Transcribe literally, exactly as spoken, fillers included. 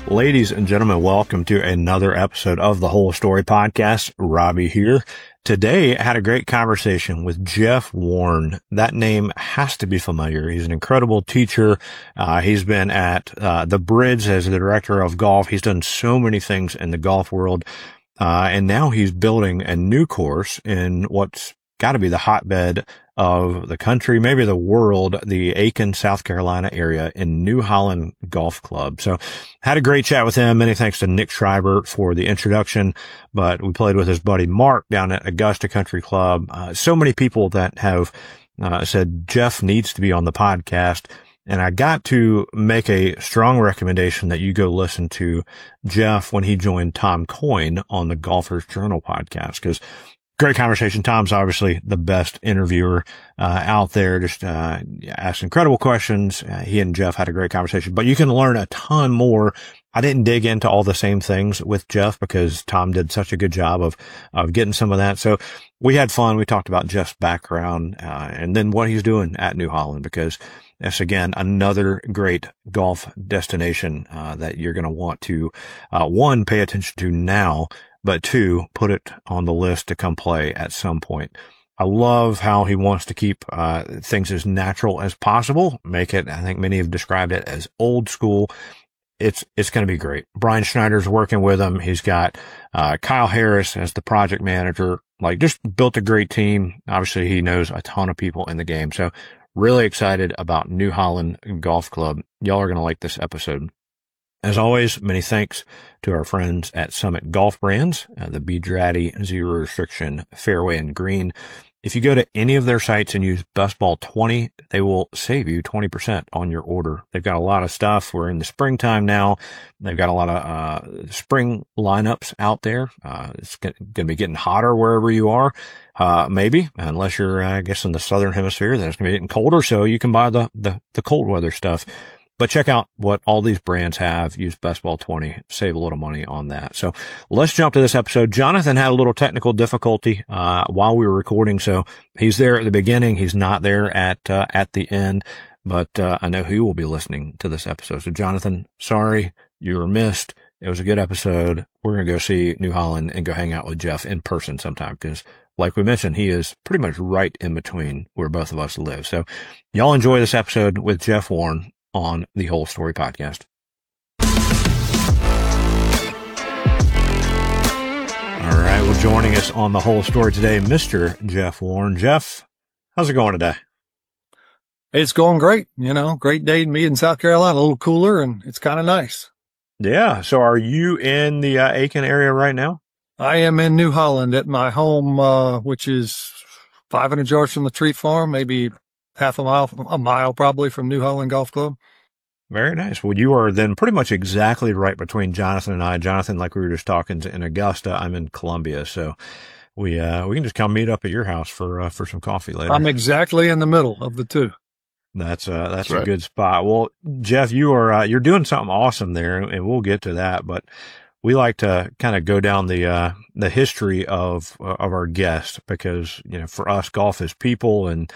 Ladies and gentlemen, welcome to another episode of the Whole Story Podcast. Robbie here. Today, I had a great conversation with Jeff Warren. That name has to be familiar. He's an incredible teacher. Uh, he's been at uh, the Bridge as the director of golf. He's done so many things in the golf world. Uh, and now he's building a new course in what's got to be the hotbed of the country, maybe the world, the Aiken, South Carolina area in New Holland Golf Club. So had a great chat with him. Many thanks to Nick Schreiber for the introduction, but we played with his buddy Mark down at Augusta Country Club. Uh, so many people that have uh, said Jeff needs to be on the podcast. And I got to make a strong recommendation that you go listen to Jeff when he joined Tom Coyne on the Golfers Journal podcast, because great conversation. Tom's obviously the best interviewer uh, out there. Just uh, asked incredible questions. Uh, he and Jeff had a great conversation, but you can learn a ton more. I didn't dig into all the same things with Jeff because Tom did such a good job of of getting some of that. So we had fun. We talked about Jeff's background uh, and then what he's doing at New Holland, because that's, again, another great golf destination uh, that you're going to want to, uh, one, pay attention to now, but two, put it on the list to come play at some point. I love how he wants to keep uh things as natural as possible, make it, I think many have described it as old school. It's, it's going to be great. Brian Schneider's working with him. He's got, uh, Kyle Harris as the project manager, like just built a great team. Obviously he knows a ton of people in the game. So really excited about New Holland Golf Club. Y'all are going to like this episode. As always, many thanks to our friends at Summit Golf Brands, uh, the Bedrati Zero Restriction Fairway and Green. If you go to any of their sites and use Best Ball twenty, they will save you twenty percent on your order. They've got a lot of stuff. We're in the springtime now. They've got a lot of uh spring lineups out there. Uh It's going to be getting hotter wherever you are. Uh Maybe, unless you're, uh, I guess, in the southern hemisphere, then it's going to be getting colder, so you can buy the, the, the cold weather stuff. But check out what all these brands have. Use Best Ball twenty. Save a little money on that. So let's jump to this episode. Jonathan had a little technical difficulty uh while we were recording. So he's there at the beginning. He's not there at uh, at the end. But uh, I know he will be listening to this episode. So Jonathan, sorry you were missed. It was a good episode. We're going to go see New Holland and go hang out with Jeff in person sometime, because like we mentioned, he is pretty much right in between where both of us live. So y'all enjoy this episode with Jeff Warren on the Whole Story Podcast. All right. Well, joining us on the Whole Story today, Mister Jeff Warren. Jeff, how's it going today? It's going great. You know, great day to meet in South Carolina, a little cooler, and it's kind of nice. Yeah. So are you in the uh, Aiken area right now? I am in New Holland at my home, uh, which is five hundred yards from the tree farm, maybe half a mile, a mile probably from New Holland Golf Club. Very nice. Well, you are then pretty much exactly right between Jonathan and I. Jonathan, like we were just talking, in Augusta. I'm in Columbia. So we, uh, we can just come meet up at your house for, uh, for some coffee later. I'm exactly in the middle of the two. That's, uh, that's, that's a right. good spot. Well, Jeff, you are, uh, you're doing something awesome there, and we'll get to that, but we like to kind of go down the, uh, the history of, uh, of our guests, because, you know, for us, golf is people, and